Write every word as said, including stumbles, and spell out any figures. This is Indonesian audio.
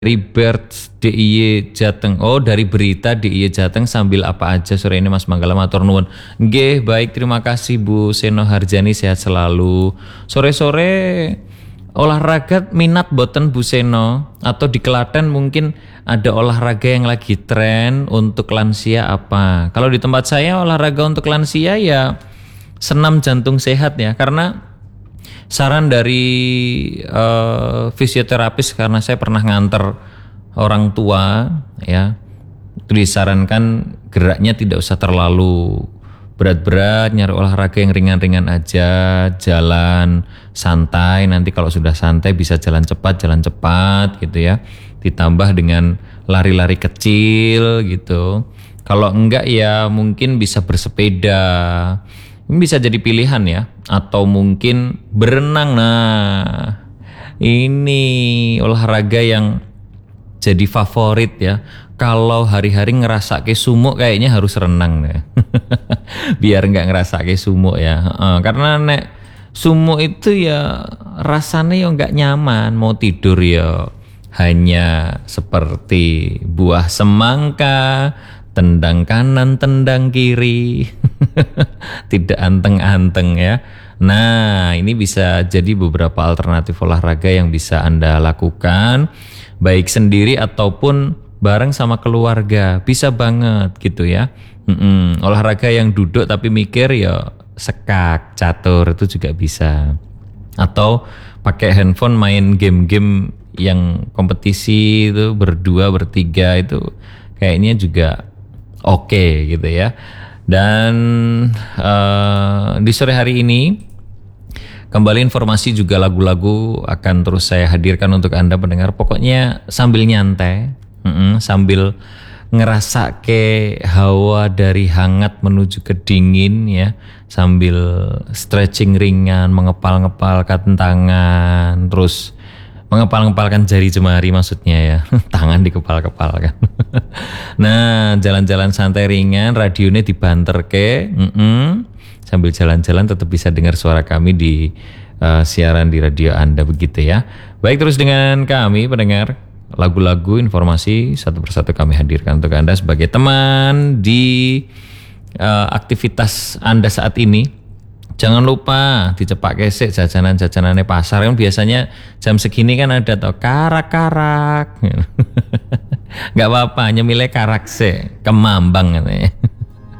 Dari Bert D I Y Jateng. Oh, dari berita D I Y Jateng sambil apa aja sore ini Mas Manggala matur nuwun. Nggih, baik, terima kasih Bu Seno Harjani, sehat selalu. Sore-sore olahraga minat boten Bu Seno, atau di Klaten mungkin ada olahraga yang lagi tren untuk lansia apa? Kalau di tempat saya olahraga untuk lansia ya senam jantung sehat ya, karena saran dari uh, fisioterapis, karena saya pernah nganter orang tua ya, disarankan geraknya tidak usah terlalu berat-berat, nyari olahraga yang ringan-ringan aja, jalan santai, nanti kalau sudah santai bisa jalan cepat, jalan cepat gitu ya, ditambah dengan lari-lari kecil gitu. Kalau enggak ya mungkin bisa bersepeda. Ini bisa jadi pilihan ya, atau mungkin berenang. Nah, ini olahraga yang jadi favorit ya. Kalau hari-hari ngerasa ke sumuk kayaknya harus renang ya. Biar nggak ngerasa ke sumuk ya. Uh, karena nek sumuk itu ya rasanya ya nggak nyaman. Mau tidur ya hanya seperti buah semangka, tendang kanan, tendang kiri. Tidak anteng-anteng ya. Nah, ini bisa jadi beberapa alternatif olahraga yang bisa Anda lakukan, baik sendiri ataupun bareng sama keluarga. Bisa banget gitu ya. Mm-mm. Olahraga yang duduk tapi mikir ya sekak, catur itu juga bisa. Atau pakai handphone main game-game yang kompetisi itu berdua, bertiga itu kayaknya juga oke okay, gitu ya. Dan uh, di sore hari ini kembali informasi juga lagu-lagu akan terus saya hadirkan untuk Anda pendengar. Pokoknya sambil nyantai, mm-mm, sambil ngerasa ke hawa dari hangat menuju ke dingin ya, sambil stretching ringan, mengepal-ngepalkan tangan, terus mengepal-ngepalkan jari jemari maksudnya ya, tangan dikepal-kepalkan. Nah, jalan-jalan santai ringan, radionya dibanter ke, mm-mm. sambil jalan-jalan tetap bisa dengar suara kami di uh, siaran di radio Anda begitu ya. Baik, terus dengan kami pendengar, lagu-lagu informasi satu persatu kami hadirkan untuk Anda sebagai teman di uh, aktivitas Anda saat ini. Jangan lupa dicepak kesek jajanan-jajanannya pasar, kan biasanya jam segini kan ada toh karak-karak. Nggak apa-apa, nyemile karak se, kemambang katanya.